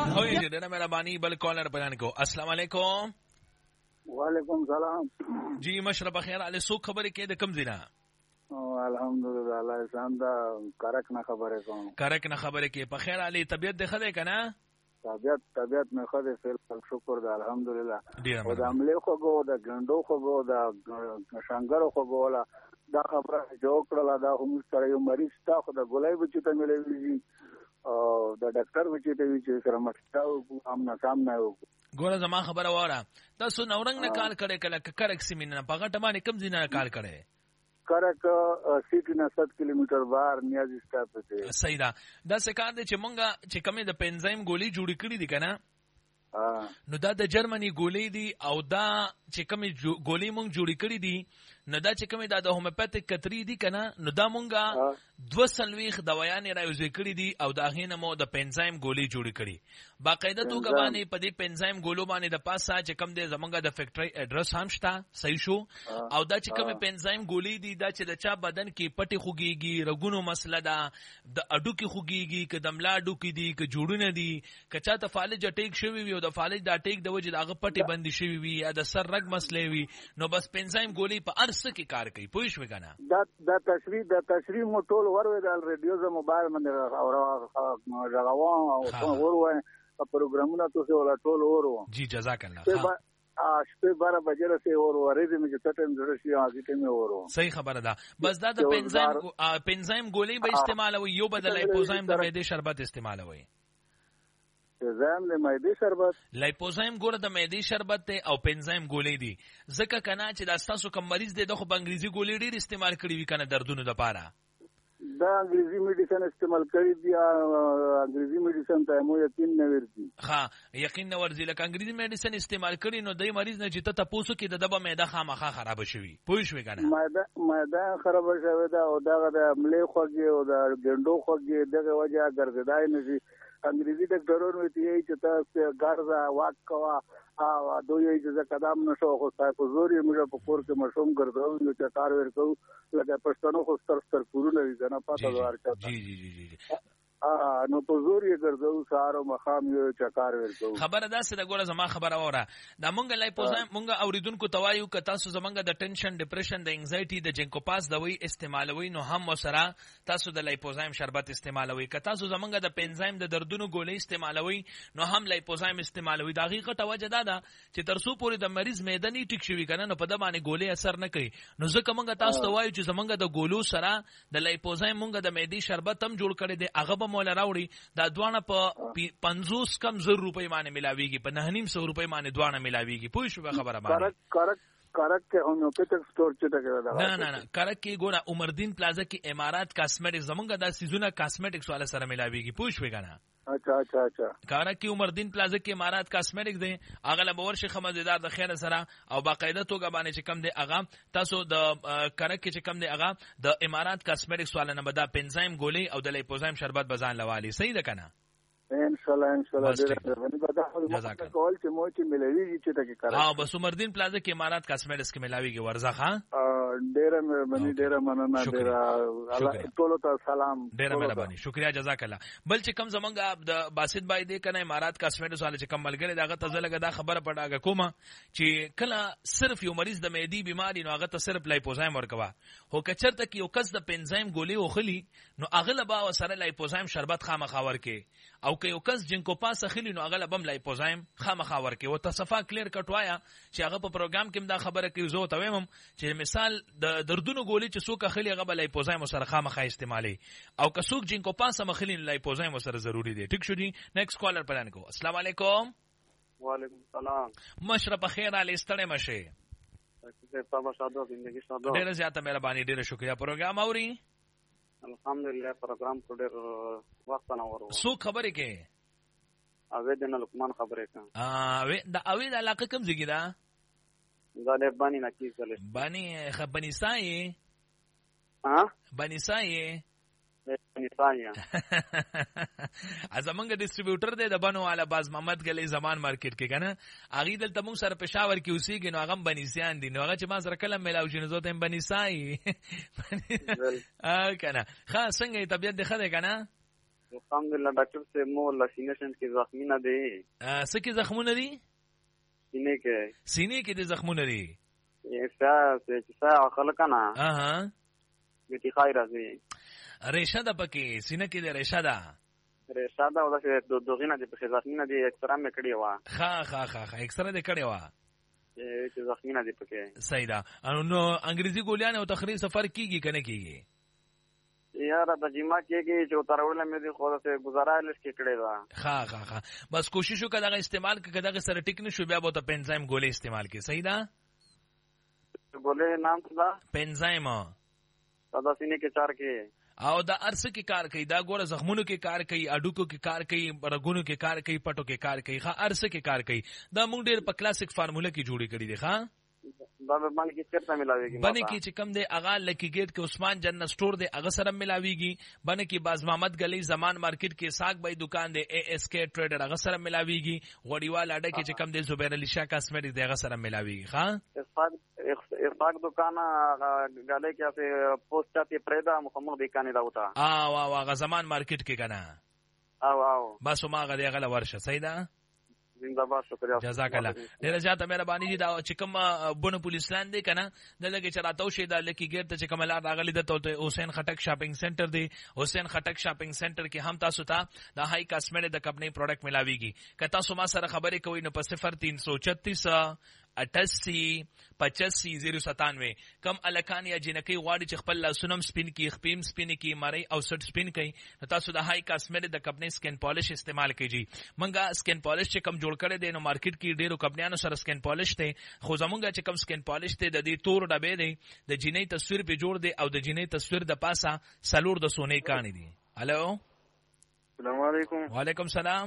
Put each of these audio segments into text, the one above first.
होई ډېره مهرباني بل کالر بیان کو. السلام علیکم. وعلیکم سلام. جی مشرف خیر علی سو خبرې کې د کم زینا. الحمدلله الله احسان دا کرک نه خبره کوم. کرک نه خبره کې په خیر علی طبیعت ده خده کنه. طبیعت نه خده فل شکر ده الحمدلله. او د عملې خو گو د ګندو خو گو د شنګر خو گولا دا خبره جوړ کړل دا هم سره یو مریض تا خو د ګولای بچی ته ملوي او د ډاکټر بچی ته وی چې سره مټاو هم نه سامنا وو. ګوره زما خبره واره تاسو نورنګ نه کال کړي کله کرک سیمین نه پغه ټمانه کم زینا کال کړي کرک سیټی نه 7 کیلومتر بار نیازي سټاپ ته. صحیح ده دا څه کار دي چې مونږه چې کمه د پنځایم ګولې جوړې کړې دي کنه نو دا د جرمني ګولې دي او دا چې کمه ګولې مونږ جوړې کړې دي نو دا چې کمه د هومیوپاتیک کتری دي کنه نو دا مونږه 2 دوايانې راوځي کړې دي او دا غینه مو د پنځایم ګولې جوړې کړې باقاعده توګه باندې په دې پنځایم ګولو باندې د پاسه چې کم دي زمونږه د فیکټری اډرس هم شته صحیح شو او دا چې کمه پنځایم ګولې دي دا چې د چا بدن کې پټي خوږيږي رګونو مسله ده د اډو کې خوږيږي ک د ملا اډو کې دي ک جوړونه دي ک چا ته فالج اٹیک شوی وي او د فالج د اٹیک د وجه دغه پټي بندي شوی وي یا د سر رګ مسلې وي نو بس پنځایم ګولې په ارسه کې کار کوي پوه شو کنه دا تشریح مو ټول ورو د ریډیو ز موبایل باندې او راغوا او ورو پروګرامونه تاسو ولا ټول ورو. جی جزاک الله. شپه 12 بجې راځي ورو ورې دې چې ټیم جوړ شي هغه ټیم ورو. صحیح خبره ده بس دا د پنځایم ګولې به استعمالوي یو بدل لایپوزایم د معدې شربت استعمالوي. پنځایم د معدې شربت لایپوزایم ګوره د معدې شربت ته او پنځایم ګولې دي ځکه کنه چې د تاسو کوم مریض دی د خو بنګریزي ګولې ډیر استعمال کړی وی کنه دردونو د پاره دا انګریزي میډیسن استعمال کړی دی انګریزي میډیسن ته مو یقین نه ورځي. ها یقین نه ورځي لکه انګریزي میډیسن استعمال کړي نو دای مریض نه چې ته تاسو کې د دبه معده خامخا خراب شوی پوه شو کنه معده خراب شوی دا او دا د عملې خوږي او د ګندو خوږي دغه وجه ګرځدای نه شي. انګریزي ډاکټرونو ته یې چې تاسو ګرځا واک کوا او دوی چې قدم نشو خو تاسو زوري موږ په کور کې مشوم ګرځو نو چې کار ورکو لکه پښتنو خو ستر کورونه دي نه پاته ورته. جی نو په زور یې ګرځو سارو مخام یو چکار ورکو. خبره ده چې دا ګوره زما خبره وره دا مونږ لایپوزایم مونږ اوریدونکو توایو ک تاسو زمونږ د ټینشن ډیپریشن د انزایټي د جنکوپاس دوی استعمالوي نو هم وسره تاسو د لایپوزایم شربت استعمالوي ک تاسو زمونږ د پنځایم د دردونو ګولې استعمالوي نو هم لایپوزایم استعمالوي دا حقیقت توجه ده چې ترسو پورې د مریض معده نه ټیک شوی کنه نو په د باندې ګولې اثر نه کوي نو ځکه مونږ تاسو توایو چې زمونږ د ګولو سره د لایپوزایم مونږ د معدې شربت هم جوړ کړی دی هغه مولا راوړي دا دوانه په 50 کم زر روپۍ باندې ملاويږي په 900 روپۍ باندې دوانه ملاويږي پوه شو خبره باندې کرک کې هومیوپیتک سٹور چې دا نه کرک کې ګوره عمردین پلازا کې امارات کاسمیټکس زمونږ د سيزونه کاسمیټکس والا سره ملاويږي پوه شو کنه. اچھا کرک کې عمردین پلازا کې امارات کاسمیټکس دی هغه له باور شي خمزدار د خیر سره او باقاعده توګه باندې چې کم دی هغه تاسو د کرک کې چې کم دی هغه د امارات کاسمیټکس والا نه بدا پنځایم ګولې او د لیپوزایم شربت بزان لوالي صحیح ده کنه. ان شاء الله ډېر باندې بدا کول چې مو چې ملويږي چې تک کار ها بس عمردین پلازا کې امارات کاسمیټکس کې ملاويږي ورزخه ډېر مننه ډېر الله ټول ته سلام ډېر مهرباني شکریا جزاک الله. بل چې کم زمونږ د باسط بای دی کنه امارات کاسمیټکس والا چې کم ملګری داغه ته لګه دا خبره پډاګه کومه چې کله صرف یو مریض د معدې بیماری نو هغه ته صرف لایپوزایم ورکوا هو کچرته کې یو کس د پنځایم ګولې وخلی نو اغلبا وسره لایپوزایم شربت خامخا ورکي او که یو کس جنکو پاس خلی نو اغلب هم لایپوزایم خامخا ورکي او تصفا کلیر کټوایا چې هغه په پروګرام کې دا خبره کوي زه ته وایم چې مثال د دردونو ګولې چې څوک خلی هغه لایپوزایم سره خامخا استعمالي او که څوک جنکو پاس مخلی لایپوزایم سره ضروری دی. ټیک شو جی نیکسٹ کالر پلان کو. السلام علیکم. وعلیکم السلام. مشرف خیر علی ستړی مشه ډېر زیاته مهرباني ډېر شکریا. پروګرام اوري الحمدلله پروګرام کو ډېر وخت نه ورو سو خبرې کې اوی د لقمان خبرې کا دا اوی د علاقه کوم ځای دا غالب بانی نکی چلے بانی خبنی سای بانی سای ازمنګ ډیسټریبیوټر دی د بنو والا باز محمد غلی زمان مارکیټ کې کنه اغه دلته موږ سره پېښور کې اوسېږي نو هغه بنیسیان دي نو هغه چې ما سره کلم ملاو شي نو زه ته بنیسای کنه خاص څنګه طبيعت ده خده کنه الحمدلله ډاکټر صاحب مو لاسینیشن کې زخمی نه دی. څه کې زخمونه دي؟ سینې کې د زخمونه دي. سا خلک نه بیتی خای راځي. ریشه ده پکې سینې کې د ریشه ده او داسې دوغینه دي پکې زخمی نه دي. اکسره مې کړې وه. ښه اکسره دې کړې وه چې زخمی نه دي پکې. صحیح ده. نو انګریزي ګولیانې او تخریج سفر کیږي که نه کیږي؟ یاره د جما کېږي چې اتروله مې دي خو داسې ګزاره لږ کې کړې ده. ښه بس کوشش وکړه دغه استعمال کړه که دغه سره ټیک نه شو بیا به ورته پنزایم ګولۍ استعمال کړي. صحیح ده. ګولۍ نام څه ده؟ پنزایم. دا سینې کې چار کې او دا ارسه کې کار کوي. دا ګوره زخمونو کې کار کوي، اډوکو کې کار کوي، رګونو کې کار کوي، پټو کې کار کوي. ښه ارسه کې کار کوي. دا موږ ډېر په کلاسیک فارموله کې جوړې کړي دي. ښه دا باندې کې چیرته ملاويږي؟ باندې کې چې کم دی اغا لکی گیټ کې عثمان جنت سٹور دی هغه سره ملاويږي. باندې کې باز محمد گلی زمان مارکیټ کې ساق بای دکان دی اے ایس کے ټریډر هغه سره ملاويږي. غوړیوال اډه کې چې کم دی زبیر علی شاه کاسمیټک دی هغه سره ملاويږي. ها اسفاق دکان غاله کې اسه پوسټ ته پرېدا محمد دکان دا وتا. هغه زمان مارکیټ کې کنه. بس ما غدي غلا ورشه. صحیح ده. زنده‌باد. شکریہ. جزاک الله. ډیره زیاته مهرباني دي. دا چې کوم بونو پولیس لاند دی کنه د لګي چرته شي دا لکی ګیر ته چې کوملار راغلی د ته حسین خټک شاپینګ سنټر دی. حسین خټک شاپینګ سنټر کې هم تاسو ته د هاي کاسمیټک د کمپنی پروډکټ ملاويږي. که تاسو ما سره خبرې کوئ نو په 0336 88 85 097 کم الکان یا جنکی غواړي چې خپل لاسونم سپین کی خپیم سپین کی مری او سټ سپین کی نو تاسو د هاي کاسمیټک د کمپنی سکن پالش استعمال کیږي. منګه سکن پالش چې کم جوړ کړي دي نو مارکیټ کې ډیرو کمپنیانو سره سکن پالش ته خو زمونږ چې کم سکن پالش ته د دې تور ډبې دی د جنې تصویر په جوړ دی او د جنې تصویر د پاسه سلور د سونې کانی دي. الو السلام علیکم. وعلیکم السلام.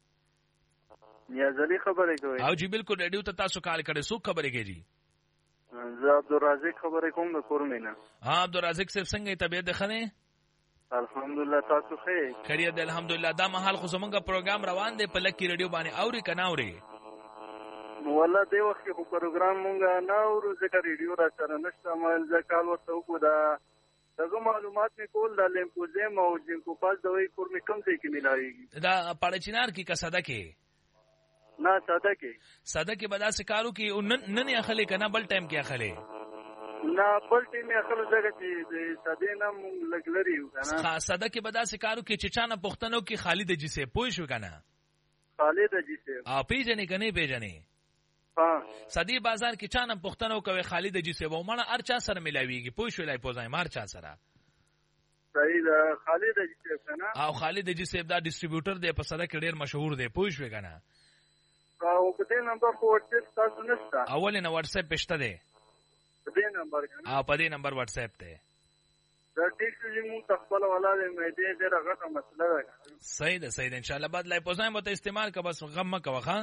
نیازلی خبرې کوي؟ او جی بالکل ریډیو ته تاسو کال کړئ. څوک خبرې کوي جی؟ زه عبدالرازق خبرې کوم د کورمینا. عبدالرازق صاحب څنګه طبیعت ښه؟ الحمدلله. تاسو ښه؟ خیریت ده الحمدلله. دا مهال خو زمونږ پروګرام روان دی په لکی ریډیو باندې اوري کنه اوري؟ والله دی وخت کې پروګرام مونږ نه اورو ځکه ریډیو را سره نشته. مال ځکه ورته وکړو دغه معلومات می کول د لیمفوزیم او جینکوپاز دوی کورمي کم ځای کې ملایږي. دا پړچینار کې کساده کې نه ساده کې بدا سکارو کې نن یې اخلي کنه بل ټایم کې اخلي نه بل ټیم یې خپل ځای کې د ساده نام لګلري کنه ساده کې بدا سکارو کې چچانه پښتنو کې خالد جیسه پوه شو کنه خالد جیسه پیژنې کنه پیژنې ها سدی بازار کې چانه پښتنو کوي خالد جیسه و مړه ارچا سره ملاويږي پوه شو لای پوزای مارچا سره صحیح ده خالد جیسه کنه او خالد جیسه دا ډیسټریبیوټر دی په سره کې ډیر مشهور دی پوه شو کنه او په دې نمبر په واتس تاسو نشته اول نه واتس اپ پښته دی په دې نمبر کنه په دې نمبر واتس اپ ته دا ټیک چې موږ خپل ولاله مې دې ډېر غټه مسله ده صحیح ده ان شاء الله بعد لای پوزایم ته استعمال کا بس غم مکه وخا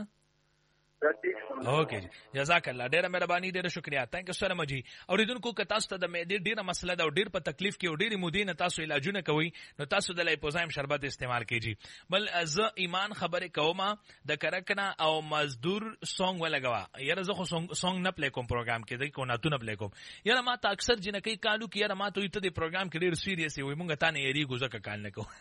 اوکے جی جزاک الله ډیره مهرباني ډیره شکریا تانک یو سره مجي اوریدونکو که تاسو ته د مې ډیره مسله ده او ډیر په تکلیف کې او ډیره مودینه تاسو علاجونه کوي نو تاسو د لایپوزایم شربت استعمال کیږي بل از ایمان خبره کومه د کرکنا او مزدور سونګ ولګوا یاره زه خو سونګ نه پلی کوم پروګرام کې د کو ناتو نه پلی کوم یاره ما ته اکثر جنکی کالو کې یاره ما ته ته د پروګرام کې ډیر سیریس وي مونږ ته نه یری ګوزه کال نه کو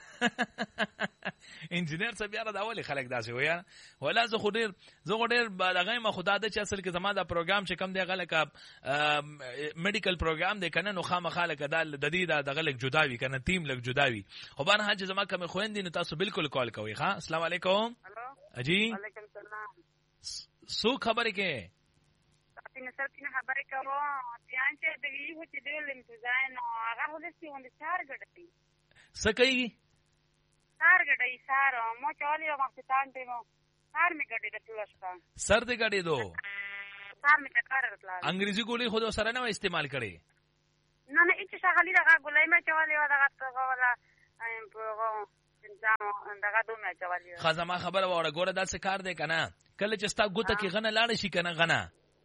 انجینر صاحب یاره دا ولې خلک داسې ویا ولا زه خو ډیر دغه ما خدا د چې اصل کې زما دا پروګرام چې کم دی غل کا میډیکل پروګرام دی کنه نو خامخاله کدا د دې دغه لک جداوی کنه ټیم لک جداوی خو بان حج زما کوم خويندې نو تاسو بالکل کال کوئ ها السلام علیکم هلو جی وعلیکم السلام سو خبرې کې تاسو سره خبرې کوم ځان چې د وی هو چې د لمفوزاین او هغه ولستي وند چار غړي سکه چار غړي سار مو چالي او مخ ته ته سار می غړي د پلوشکا سر دې غړي دو سار می ټکار راتلا انګریزي ګولې خو سره نه استعمال کړي نه نه چې شغالي دغه ګولې ما چالي او دغه ولا دغه دومره چالي خزما خبره وره ګوره دا څه کار دی کنه کله چې ستا ګوته کې غنه لاړ شي کنه غنه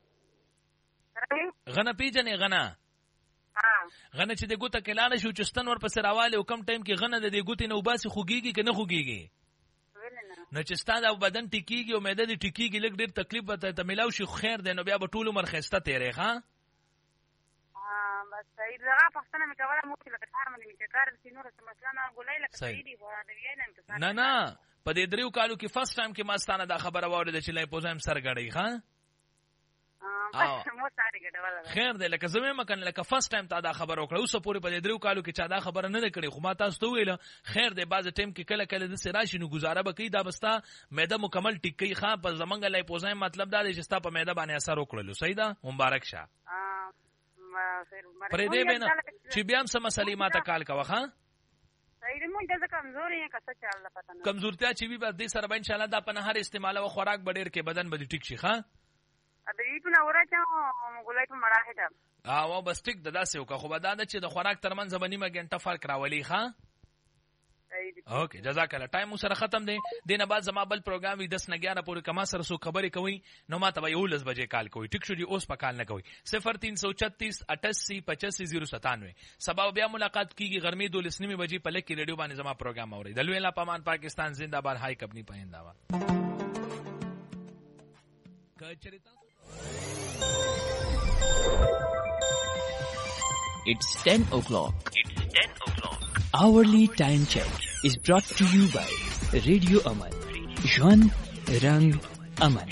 پیجنې غنه غنه چې د ګوته کې لاړ شي چې ستن ور پسې راواله او کم ټایم کې غنه د دې ګوتې نه وباسي خوګيږي کنه خوګيږي نو چې ستاسو بدن ټیکيږي او معده دې ټیکيږي لګ ډېر تکلیف به ته ملاو شي خیر دی نو بیا به ټول عمر خسته تیرې ښا بس صحیح دغه پښتنه مې کوله مو چې لکه کار باندې مې کار دي نور څه مسله نه ګولای لکه صحیح دی خو دا وینم نه نه په دې 3 کالو کې فرست ټایم کې ما ستانه دا خبره واورېده چې لای پوزایم سر غړی ښا خیر دی لکه زمې مکن لکه فرست ټایم تا دا خبر وکړه اوس پورې په دې 3 کالو کې چا دا خبره نه کړې خو ما تاسو ته ویل خیر دی باز ټایم کې کله کله د سراشي نو گزاره بکې دا بستا معده مکمل ټیکي ښا په زمنګ لای پوزایم مطلب دا دی چې ستا په معده باندې اثر وکړلو صحیح ده مبارک شه پرې دې بنا چې بیا هم سم مسلې ما ته کال کوه ښا کمزورتیا چې وي بس دې سره به ان شاء الله دا په نهار استعمال او خوراک بډیر کې بدن به ټیک شي ښا ادې په نورا چا ګولای په مراحله او بس ټیک ددا سه وکړه خو به دا چې د خوراک ترمن زبنی ما غنټه فرق راولي ښا اوکې جزاک الله ټایم سره ختم دی دینه بعد زما بل پروګرام وي 10 نه 11 پورې کما سره سو خبرې کوي نو ما ته به 11 بجې کال کوي ټیک شو دی اوس په کال نه کوي 0336 88 85 097 سبا بیا ملاقات کیږي غرمې 12 بجې په لکه ریډیو باندې زما پروګرام اوري د لوی لا پامان پاکستان زنده باد هاي کبنی پایندا وا It's 10 o'clock. Hourly time check is brought to you by Radio Aman. Jwan Rang Aman.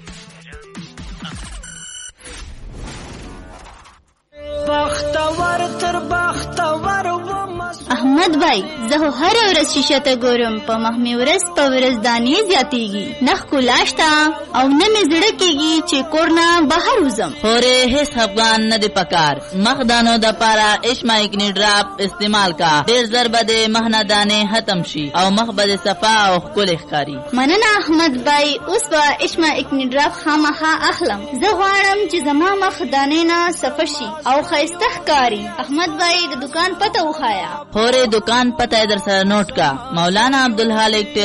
احمد بھائی زه هر ورځ شیشه ته ګورم په مخ مې ورځ په ورځ دانې زیاتېږي نخ کولاشتا او نه مې زړه کېږي چې کور نه بهر وځم خورې هیڅ افغان نه دی پکار مخ دانو د پاره اشما اکنی ډراپ استعمال کا ډېر زر به د مخ نه دانې ختم شي او مخ به صفا او ښکلی ښکاري مننه احمد بھائی اوس به اشما اکنی ډراپ خامخا اخلم زه غواړم چې زما مخ دانې نه صفا شي او ښایسته ښکاري احمد بھائی د دکان پته وښایه خورې دکان پته در سره نوٹ کا مولانا عبدالحالق